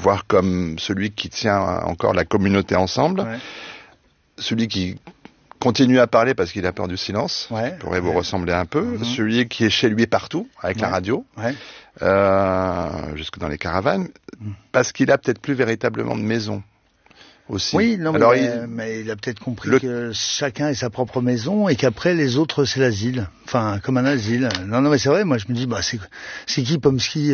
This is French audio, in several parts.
voir comme celui qui tient encore la communauté ensemble, celui qui continue à parler parce qu'il a peur du silence, pourrait vous ressembler un peu, celui qui est chez lui partout, avec la radio, jusque dans les caravanes, parce qu'il a peut-être plus véritablement de maison. Aussi. Oui, non, alors, mais il a peut-être compris que chacun ait sa propre maison et qu'après les autres c'est l'asile, enfin comme un asile. Non, mais c'est vrai. Moi, je me dis, c'est qui Pomsky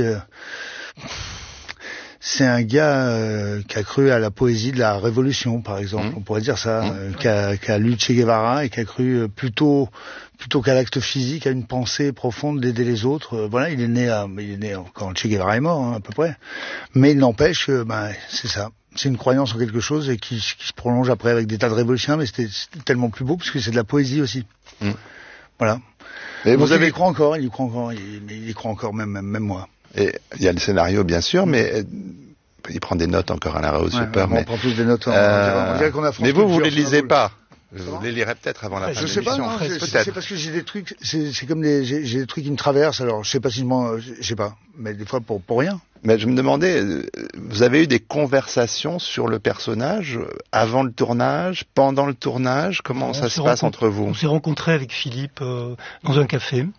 C'est un gars qui a cru à la poésie de la Révolution, par exemple. On pourrait dire ça, qui a lu Che Guevara et qui a cru plutôt qu'à l'acte physique, à une pensée profonde d'aider les autres. Voilà, il est né quand Che Guevara est mort, à peu près. Mais il n'empêche que, c'est ça. C'est une croyance en quelque chose et qui se prolonge après avec des tas de révolutions, mais c'était tellement plus beau parce que c'est de la poésie aussi. Voilà. Et il y croit encore, il y croit encore, même moi. Et il y a le scénario, bien sûr, mais il prend des notes encore à la Rose Super. On prend tous des notes. On dirait qu'on a mais vous les lisez pas. Vous les lirez peut-être avant la fin de l'émission. Je sais pas, c'est parce que j'ai des trucs, c'est comme j'ai des trucs qui me traversent, alors je sais pas si je sais pas, mais des fois pour rien. Mais je me demandais, vous avez eu des conversations sur le personnage avant le tournage, pendant le tournage, comment ça se passe entre vous? On s'est rencontrés avec Philippe dans un café.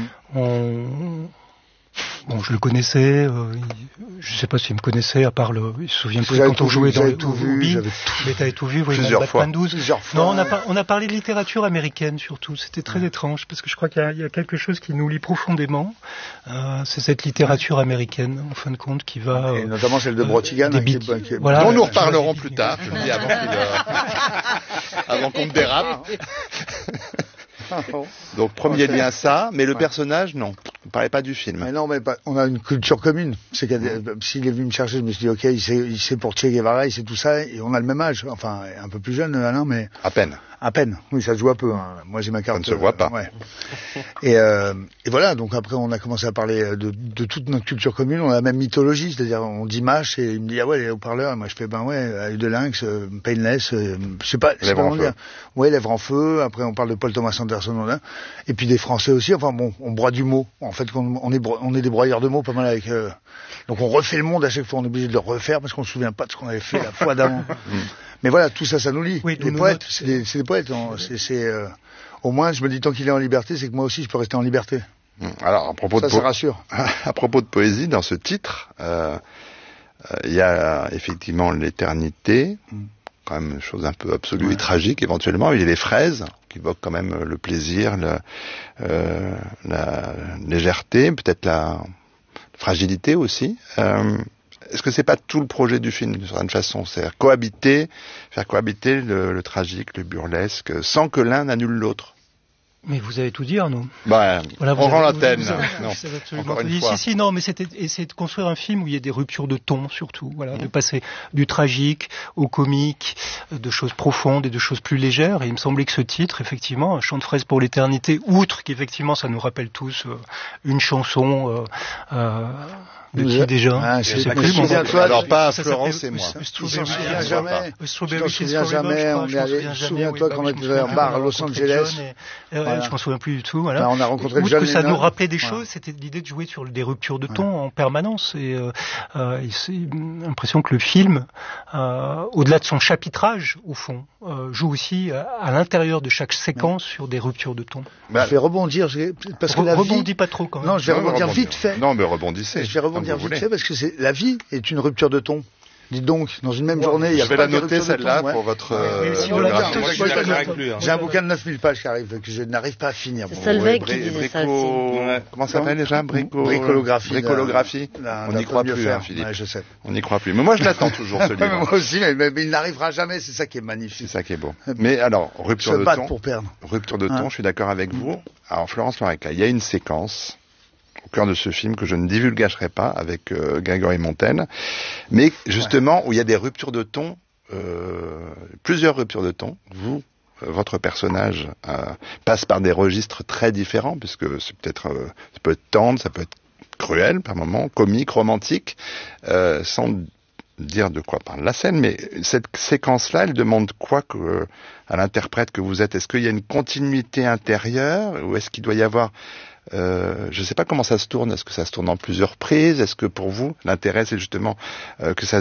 Bon, je le connaissais, je sais pas s'il me connaissait, à part il se souvient plus quand on jouait dans le Hobby. Mais t'avais tout vu, plusieurs fois. Non, on a parlé de littérature américaine surtout, c'était très étrange, parce que je crois qu'il y a quelque chose qui nous lie profondément, c'est cette littérature américaine, en fin de compte, qui va... Et notamment celle de Brotigan. Voilà, dont nous reparlerons plus tard, je le dis avant qu'on dérape. Donc premier lien ça, mais le personnage non. Vous ne parlez pas du film. Mais non, mais on a une culture commune. C'est s'il est venu me chercher, je me suis dit ok, il sait pour Che Guevara, il sait tout ça, et on a le même âge. Enfin, un peu plus jeune, Alain, mais à peine. À peine. Oui, ça se voit peu. Moi, j'ai ma carte. Ça ne se voit pas. Et voilà. Donc après, on a commencé à parler de toute notre culture commune. On a la même mythologie, c'est-à-dire on dit mâche et il me dit les haut-parleurs. Et moi, je fais œil de lynx, painless, je sais pas comment dire. Ouais, lèvres en feu. Après, on parle de Paul Thomas Anderson, et puis des Français aussi. Enfin bon, on broie du mot. En fait, on est des broyeurs de mots, pas mal avec. Donc on refait le monde à chaque fois. On est obligé de le refaire parce qu'on se souvient pas de ce qu'on avait fait la fois d'avant. Mais voilà, tout ça, ça nous lie. Oui, les poètes, c'est des poètes. Au moins, je me dis, tant qu'il est en liberté, c'est que moi aussi, je peux rester en liberté. Alors, à propos ça rassure. À propos de poésie, dans ce titre, il y a effectivement l'éternité, quand même une chose un peu absolue et tragique, éventuellement. Il y a les fraises, qui évoquent quand même le plaisir, la légèreté, peut-être la fragilité aussi. Est-ce que c'est pas tout le projet du film, d'une certaine façon? C'est faire cohabiter le tragique, le burlesque, sans que l'un n'annule l'autre. Mais vous avez tout dit, Arnaud. Voilà, on rend l'antenne. Encore une fois. Si, non, mais c'était essayer de construire un film où il y a des ruptures de ton, surtout. Voilà, de passer du tragique au comique, de choses profondes et de choses plus légères. Et il me semblait que ce titre, effectivement, Un chant de fraises pour l'éternité, outre qu'effectivement, ça nous rappelle tous une chanson de qui déjà je sais plus. Alors pas Florence et moi. Je me souviens jamais. Souviens-toi quand on était à un bar à Los Angeles. Je m'en souviens plus du tout. Voilà. On a rencontré John Lennon. Ça nous rappelait des choses. C'était l'idée de jouer sur des ruptures de ton en permanence. Et c'est l'impression que le film, au-delà de son chapitrage, au fond, joue aussi à l'intérieur de chaque séquence sur des ruptures de ton. Je vais rebondir parce que la vie... Rebondis pas trop quand même. Non, je vais rebondir vite fait. Non, mais rebondissez. Je vais rebondir vite fait parce que la vie est une rupture de ton. Dites donc, dans une même journée, il y a je vais la noter celle-là pour votre J'ai un bouquin de 9000 pages qui arrive, que je n'arrive pas à finir. C'est Solveig qui disait ça aussi. Comment ça s'appelle déjà? Bricolographie. On n'y croit plus, Philippe. Je sais. On n'y croit plus. Mais moi, je l'attends toujours, ce livre. Moi aussi, mais il n'arrivera jamais, c'est ça qui est magnifique. C'est ça qui est beau. Mais alors, rupture de ton. Pour perdre. Rupture de ton, je suis d'accord avec vous. Alors, Florence Loireca, il y a une séquence au cœur de ce film que je ne divulgacherai pas avec Grégory Montel, mais justement où il y a des ruptures de ton, plusieurs ruptures de ton. Votre personnage passe par des registres très différents, puisque ça peut être tendre, ça peut être cruel par moments, comique, romantique, sans dire de quoi parle la scène, mais cette séquence-là, elle demande quoi à l'interprète que vous êtes? Est-ce qu'il y a une continuité intérieure, ou est-ce qu'il doit y avoir je ne sais pas comment ça se tourne. Est-ce que ça se tourne en plusieurs prises? Est-ce que pour vous, l'intérêt, c'est justement que ça